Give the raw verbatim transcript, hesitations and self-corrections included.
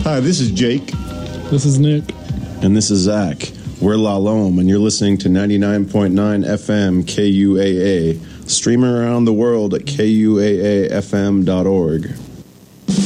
Hi, this is Jake. This is Nick. And this is Zach. We're La Lome, and you're listening to ninety-nine point nine F M K U A A, streaming around the world at K U A A F M dot org.